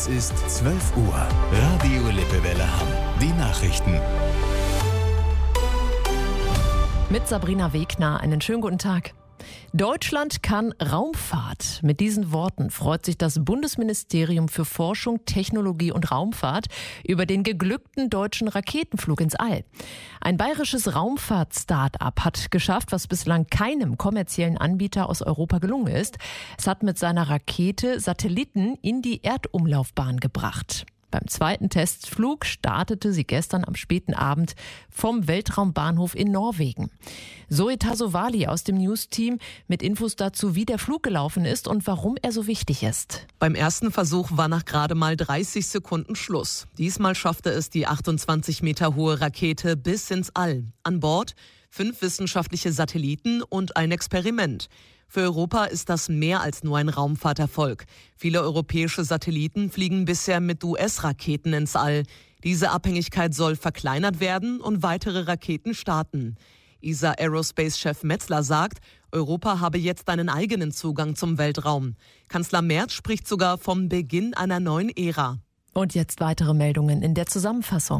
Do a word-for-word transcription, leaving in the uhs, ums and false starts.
Es ist zwölf Uhr. Radio Lippewelle Hamm. Die Nachrichten. Mit Sabrina Wegner. Einen schönen guten Tag. Deutschland kann Raumfahrt. Mit diesen Worten freut sich das Bundesministerium für Forschung, Technologie und Raumfahrt über den geglückten deutschen Raketenflug ins All. Ein bayerisches Raumfahrt-Start-up hat geschafft, was bislang keinem kommerziellen Anbieter aus Europa gelungen ist. Es hat mit seiner Rakete Satelliten in die Erdumlaufbahn gebracht. Beim zweiten Testflug startete sie gestern am späten Abend vom Weltraumbahnhof in Norwegen. Zoe Tasovali aus dem News-Team mit Infos dazu, wie der Flug gelaufen ist und warum er so wichtig ist. Beim ersten Versuch war nach gerade mal dreißig Sekunden Schluss. Diesmal schaffte es die achtundzwanzig Meter hohe Rakete bis ins All. An Bord fünf wissenschaftliche Satelliten und ein Experiment. Für Europa ist das mehr als nur ein Raumfahrterfolg. Viele europäische Satelliten fliegen bisher mit U S-Raketen ins All. Diese Abhängigkeit soll verkleinert werden und weitere Raketen starten. E S A-Aerospace-Chef Metzler sagt, Europa habe jetzt einen eigenen Zugang zum Weltraum. Kanzler Merz spricht sogar vom Beginn einer neuen Ära. Und jetzt weitere Meldungen in der Zusammenfassung.